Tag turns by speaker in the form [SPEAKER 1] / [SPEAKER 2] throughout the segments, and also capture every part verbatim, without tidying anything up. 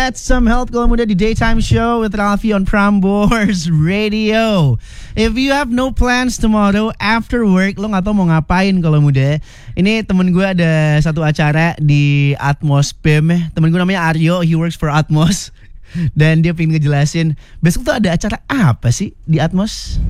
[SPEAKER 1] Get some help kalau muda di Daytime Show with Ralphie on Prambors Radio. If you have no plans tomorrow after work, lo gak tau mau ngapain kalau muda. Ini temen gue ada satu acara di Atmos P I M. Temen gue namanya Aryo, he works for Atmos. Dan dia pengen ngejelasin besok tuh ada acara apa sih di Atmos.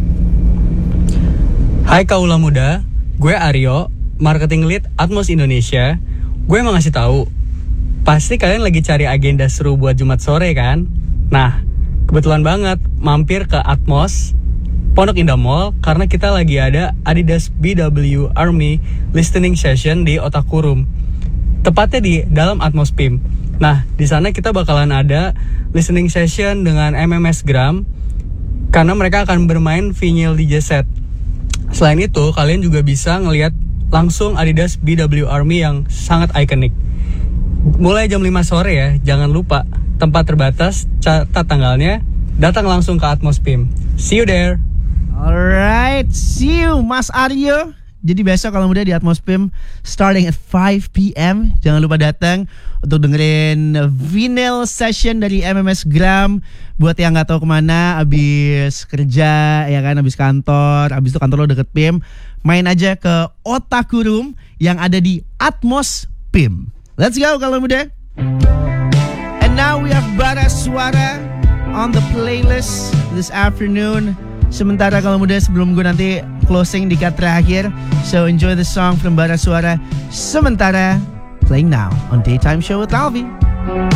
[SPEAKER 2] Hai kaula muda, gue Aryo, marketing lead Atmos Indonesia. Gue mau ngasih tahu, pasti kalian lagi cari agenda seru buat Jumat sore kan? Nah, kebetulan banget mampir ke Atmos Pondok Indah Mall karena kita lagi ada Adidas B W Army listening session di Otaku Room. Tepatnya di dalam Atmos P I M. Nah, di sana kita bakalan ada listening session dengan M M S Gram karena mereka akan bermain vinyl D J set. Selain itu, kalian juga bisa ngelihat langsung Adidas B W Army yang sangat ikonik. Mulai jam lima sore ya, jangan lupa. Tempat terbatas, catat tanggalnya, datang langsung ke Atmos P I M. See you there.
[SPEAKER 1] Alright, see you Mas Aryo. Jadi besok kalau muda di Atmos P I M starting at five p.m. Jangan lupa datang untuk dengerin vinyl session dari M M S Gram. Buat yang gak tahu kemana abis kerja, ya kan, abis kantor, abis itu kantor lo deket P I M, main aja ke Otaku Room yang ada di Atmos P I M. Let's go kalau muda. And now we have Bara Suara on the playlist this afternoon. Sementara kalau muda sebelum gue nanti closing di cut terakhir. So enjoy the song from Bara Suara. Sementara playing now on Daytime Show with Alvi.